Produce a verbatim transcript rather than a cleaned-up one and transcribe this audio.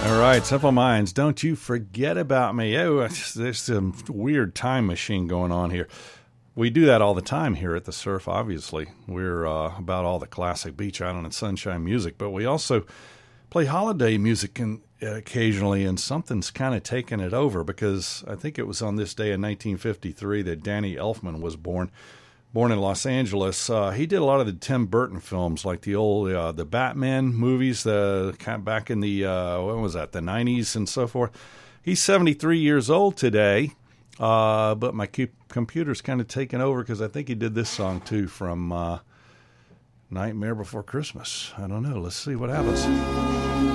All right, Simple Minds, don't you forget about me. Oh, there's some weird time machine going on here. We do that all the time here at the Surf, obviously. We're uh, about all the classic Beach Island and Sunshine music, but we also play holiday music and, uh, occasionally, and something's kind of taken it over because I think it was on this day in nineteen fifty-three that Danny Elfman was born. Born in Los Angeles, uh, he did a lot of the Tim Burton films, like the old uh, the Batman movies, the kind of back in the uh, when was that, the nineties and so forth. He's seventy-three years old today, uh, but my cu- computer's kind of taken over because I think he did this song too from uh, Nightmare Before Christmas. I don't know. Let's see what happens.